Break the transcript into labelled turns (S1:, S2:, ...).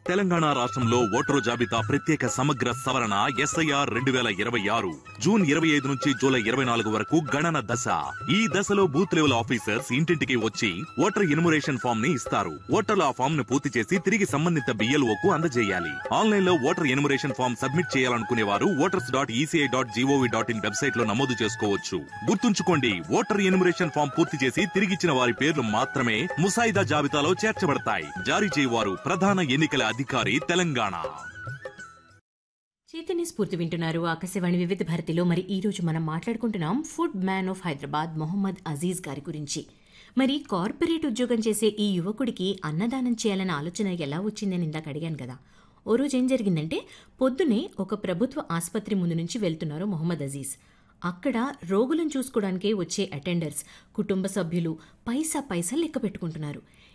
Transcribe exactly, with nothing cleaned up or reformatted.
S1: తెలంగాణ రాష్ట్రంలో ఓటరు జాబితా ప్రత్యేక సమగ్ర సవరణ ఎస్ఐఆర్ రెండు వేల ఇరవై ఆరు జూన్ ఇరవై ఐదు నుంచి జూలై ఇరవై నాలుగు వరకు గణన దశ. ఈ దశలో బూత్ లెవెల్ ఆఫీసర్స్ ఇంటింటికి వచ్చి ఓటర్ ఎన్యుమరేషన్ ఫామ్ ని ఇస్తారు. ఓటర్లు ఆ ఫామ్ ను పూర్తి చేసి తిరిగి సంబంధిత బిఎల్ఓకు అందజేయాలి. ఆన్లైన్ లో ఓటర్ ఎన్యుమరేషన్ ఫామ్ సబ్మిట్ చేయాలనుకునే వారు voters dot ECI dot GOV dot in website లో నమోదు చేసుకోవచ్చు. గుర్తుంచుకోండి, ఓటర్ ఎన్యుమరేషన్ ఫామ్ పూర్తి చేసి తిరిగిచ్చిన వారి పేర్లు మాత్రమే ముసాయిదా జాబితాలో చేర్చబడతాయి. జారీ చేయవారు ప్రధాన ఎన్నికల అధికారి, తెలంగాణ.
S2: చైతన్య స్ఫూర్తి వింటున్నారు ఆకాశవాణి వివిధ భారతిలో. మరి ఈ రోజు మనం మాట్లాడుకుంటున్నాం food man of Hyderabad Mohammed Aziz గారి గురించి. మరి కార్పొరేట్ ఉద్యోగం చేసే ఈ యువకుడికి అన్నదానం చేయాలన్న ఆలోచన ఎలా వచ్చిందని ఇందాక అడిగాను కదా. ఓ రోజు ఏం జరిగిందంటే, పొద్దునే ఒక ప్రభుత్వ ఆసుపత్రి ముందు నుంచి వెళ్తున్నారు మొహమ్మద్ అజీజ్. అక్కడ రోగులను చూసుకోవడానికే వచ్చే అటెండర్స్, కుటుంబ సభ్యులు పైసా పైసా లెక్క పెట్టుకుంటున్నారు.